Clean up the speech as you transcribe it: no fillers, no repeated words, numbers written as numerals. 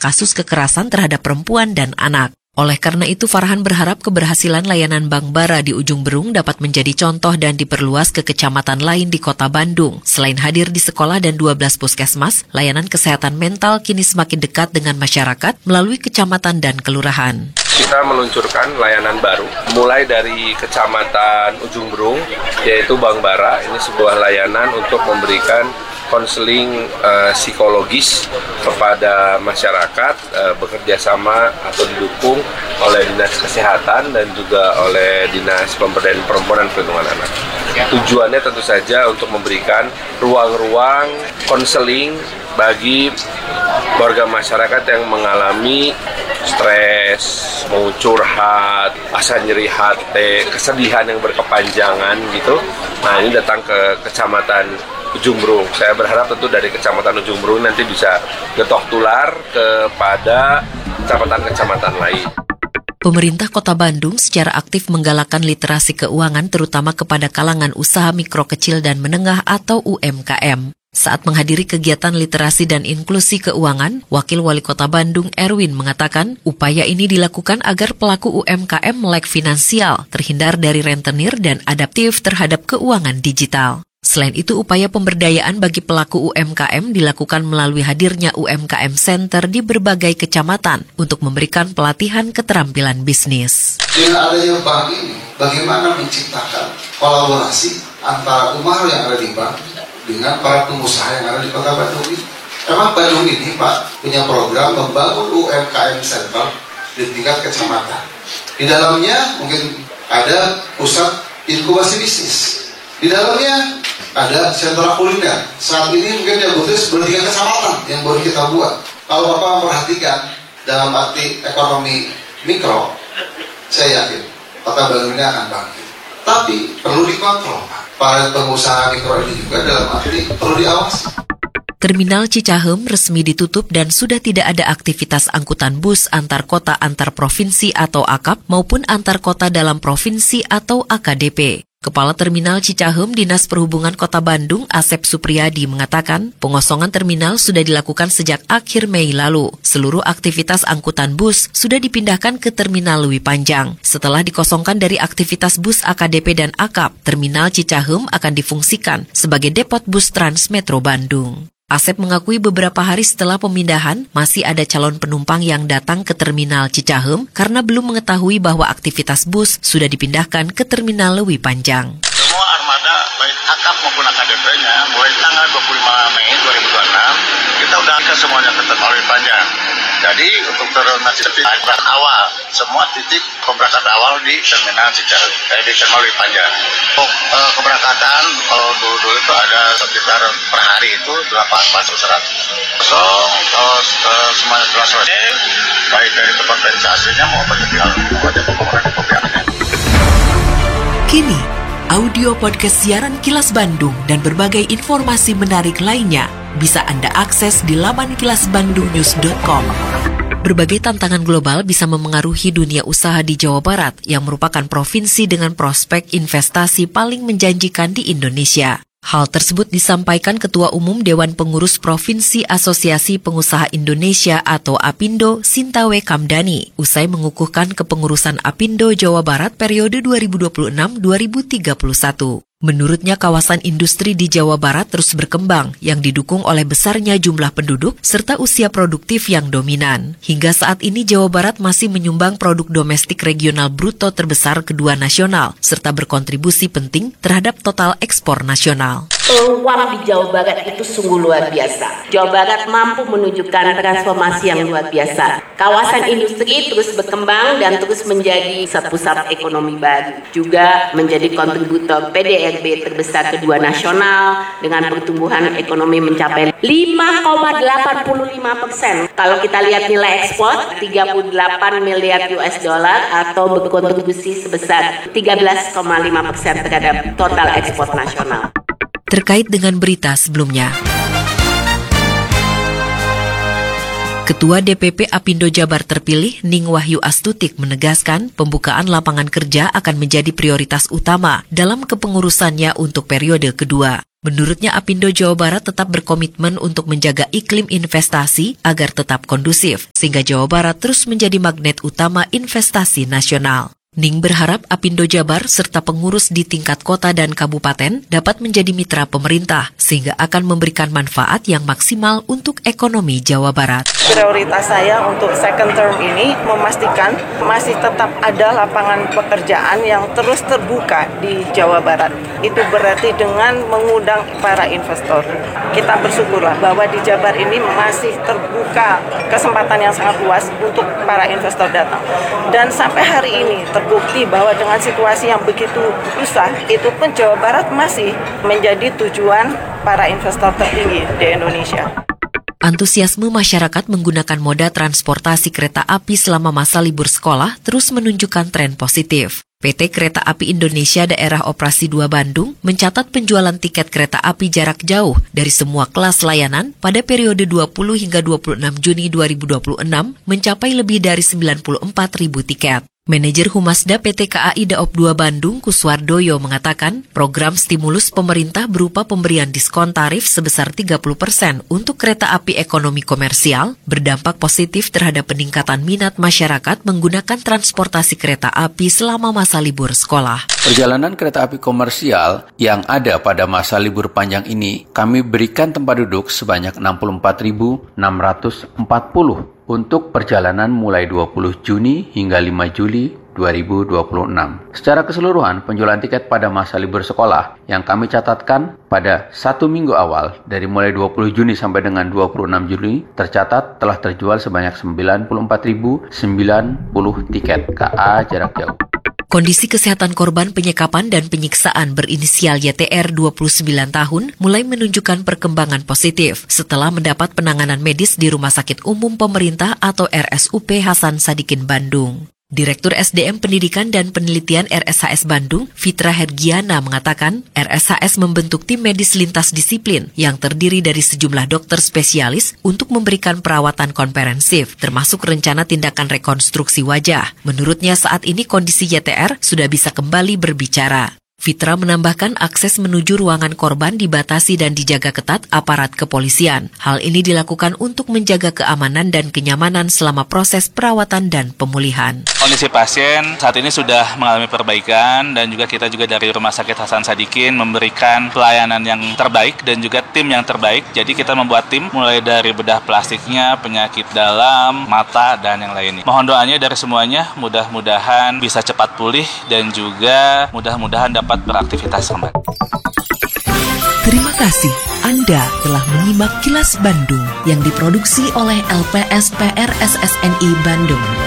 kasus kekerasan terhadap perempuan dan anak. Oleh karena itu, Farhan berharap keberhasilan layanan Bank Bara di Ujung Berung dapat menjadi contoh dan diperluas ke kecamatan lain di Kota Bandung. Selain hadir di sekolah dan 12 puskesmas, layanan kesehatan mental kini semakin dekat dengan masyarakat melalui kecamatan dan kelurahan. Kita meluncurkan layanan baru, mulai dari Kecamatan Ujung Berung, yaitu Bank Bara. Ini sebuah layanan untuk memberikan konseling psikologis kepada masyarakat, bekerja sama atau didukung oleh Dinas Kesehatan dan juga oleh Dinas Pemberdayaan Perempuan dan Perlindungan Anak. Tujuannya tentu saja untuk memberikan ruang-ruang konseling bagi warga masyarakat yang mengalami stres, mau curhat, asa nyeri hati, kesedihan yang berkepanjangan gitu. Nah, ini datang ke Kecamatan Ujung Berung. Saya berharap tentu dari Kecamatan Ujung Berung nanti bisa getok tular kepada kecamatan-kecamatan lain. Pemerintah Kota Bandung secara aktif menggalakkan literasi keuangan terutama kepada kalangan usaha mikro kecil dan menengah atau UMKM. Saat menghadiri kegiatan literasi dan inklusi keuangan, Wakil Wali Kota Bandung Erwin mengatakan upaya ini dilakukan agar pelaku UMKM melek finansial, terhindar dari rentenir dan adaptif terhadap keuangan digital. Selain itu, upaya pemberdayaan bagi pelaku UMKM dilakukan melalui hadirnya UMKM Center di berbagai kecamatan untuk memberikan pelatihan keterampilan bisnis. Dengan adanya bank ini, bagaimana menciptakan kolaborasi antara umar yang ada di bank dengan para pengusaha yang ada di Kota Bandung ini. Memang Bandung ini, Pak, punya program membangun UMKM Center di tingkat kecamatan. Di dalamnya mungkin ada pusat inkubasi bisnis. Di dalamnya ada sentra kuliner. Saat ini mungkin diabetes bertiga kecamatan yang baru kita buat. Kalau Bapak memperhatikan dalam arti ekonomi mikro, saya yakin Kota Bandung ini akan bangkit. Tapi perlu dikontrol, Pak. Para pengusaha mikro ini juga dalam arti perlu diawasi. Terminal Cicahem resmi ditutup dan sudah tidak ada aktivitas angkutan bus antar kota antar provinsi atau AKAP maupun antar kota dalam provinsi atau AKDP. Kepala Terminal Cicahem Dinas Perhubungan Kota Bandung, Asep Supriyadi, mengatakan pengosongan terminal sudah dilakukan sejak akhir Mei lalu. Seluruh aktivitas angkutan bus sudah dipindahkan ke Terminal Lewi Panjang. Setelah dikosongkan dari aktivitas bus AKDP dan AKAP, Terminal Cicahem akan difungsikan sebagai depot bus Transmetro Bandung. Asep mengakui beberapa hari setelah pemindahan, masih ada calon penumpang yang datang ke Terminal Cicahem karena belum mengetahui bahwa aktivitas bus sudah dipindahkan ke Terminal Lewi Panjang. Semua armada, baik AKAP maupun AKDP-nya, mulai tanggal 25 Mei 2026, kita udah ke semuanya ke Terminal Lewi Panjang. Jadi untuk Terminal Cicahem awal, semua titik pemberangkatan awal di Terminal Cicahem, di Terminal Lewi Panjang. Untuk keberangkatan, kalau dulu itu ada sekitar per hari itu 8.100. Semuanya telah selesai, baik dari tempat pensasinya maupun tinggal pembangunan pembiakannya. Kini, audio podcast siaran Kilas Bandung dan berbagai informasi menarik lainnya bisa Anda akses di laman kilasbandungnews.com. Berbagai tantangan global bisa memengaruhi dunia usaha di Jawa Barat yang merupakan provinsi dengan prospek investasi paling menjanjikan di Indonesia. Hal tersebut disampaikan Ketua Umum Dewan Pengurus Provinsi Asosiasi Pengusaha Indonesia atau APindo, Sintawe Kamdani, usai mengukuhkan kepengurusan APindo Jawa Barat periode 2026-2031. Menurutnya, kawasan industri di Jawa Barat terus berkembang yang didukung oleh besarnya jumlah penduduk serta usia produktif yang dominan. Hingga saat ini Jawa Barat masih menyumbang produk domestik regional bruto terbesar kedua nasional serta berkontribusi penting terhadap total ekspor nasional. Peluang di Jawa Barat itu sungguh luar biasa. Jawa Barat mampu menunjukkan transformasi yang luar biasa. Kawasan industri terus berkembang dan terus menjadi pusat ekonomi baru. Juga menjadi kontributor PDRB terbesar kedua nasional dengan pertumbuhan ekonomi mencapai 5,85%. Kalau kita lihat nilai ekspor 38 miliar US dollar atau berkontribusi sebesar 13,5% terhadap total ekspor nasional. Terkait dengan berita sebelumnya, Ketua DPP APindo Jabar terpilih Ning Wahyu Astutik menegaskan pembukaan lapangan kerja akan menjadi prioritas utama dalam kepengurusannya untuk periode kedua. Menurutnya, Apindo Jawa Barat tetap berkomitmen untuk menjaga iklim investasi agar tetap kondusif, sehingga Jawa Barat terus menjadi magnet utama investasi nasional. Ning berharap Apindo Jabar serta pengurus di tingkat kota dan kabupaten dapat menjadi mitra pemerintah, sehingga akan memberikan manfaat yang maksimal untuk ekonomi Jawa Barat. Prioritas saya untuk second term ini memastikan masih tetap ada lapangan pekerjaan yang terus terbuka di Jawa Barat. Itu berarti dengan mengundang para investor. Kita bersyukurlah bahwa di Jabar ini masih terbuka kesempatan yang sangat luas untuk para investor datang. Dan sampai hari ini terbukti bahwa dengan situasi yang begitu susah, itu pun Jawa Barat masih menjadi tujuan para investor tertinggi di Indonesia. Antusiasme masyarakat menggunakan moda transportasi kereta api selama masa libur sekolah terus menunjukkan tren positif. PT Kereta Api Indonesia Daerah Operasi 2 Bandung mencatat penjualan tiket kereta api jarak jauh dari semua kelas layanan pada periode 20 hingga 26 Juni 2026 mencapai lebih dari 94.000 tiket. Manajer Humasda PT KAI Daop 2 Bandung, Kuswardoyo, mengatakan program stimulus pemerintah berupa pemberian diskon tarif sebesar 30% untuk kereta api ekonomi komersial berdampak positif terhadap peningkatan minat masyarakat menggunakan transportasi kereta api selama masa libur sekolah. Perjalanan kereta api komersial yang ada pada masa libur panjang ini kami berikan tempat duduk sebanyak 64.640 untuk perjalanan mulai 20 Juni hingga 5 Juli 2026. Secara keseluruhan, penjualan tiket pada masa libur sekolah yang kami catatkan pada 1 minggu awal dari mulai 20 Juni sampai dengan 26 Juli tercatat telah terjual sebanyak 94.090 tiket KA jarak jauh. Kondisi kesehatan korban penyekapan dan penyiksaan berinisial YTR 29 tahun mulai menunjukkan perkembangan positif setelah mendapat penanganan medis di Rumah Sakit Umum Pemerintah atau RSUP Hasan Sadikin Bandung. Direktur SDM Pendidikan dan Penelitian RSHS Bandung, Fitra Hergiana, mengatakan RSHS membentuk tim medis lintas disiplin yang terdiri dari sejumlah dokter spesialis untuk memberikan perawatan komprehensif, termasuk rencana tindakan rekonstruksi wajah. Menurutnya saat ini kondisi YTR sudah bisa kembali berbicara. Fitra menambahkan akses menuju ruangan korban dibatasi dan dijaga ketat aparat kepolisian. Hal ini dilakukan untuk menjaga keamanan dan kenyamanan selama proses perawatan dan pemulihan. Kondisi pasien saat ini sudah mengalami perbaikan dan juga kita juga dari Rumah Sakit Hasan Sadikin memberikan pelayanan yang terbaik dan juga tim yang terbaik. Jadi kita membuat tim mulai dari bedah plastiknya, penyakit dalam, mata, dan yang lainnya. Mohon doanya dari semuanya, mudah-mudahan bisa cepat pulih dan juga mudah-mudahan dapat beraktivitas kembali. Terima kasih Anda telah menyimak Kilas Bandung yang diproduksi oleh LPS PR SSNI Bandung.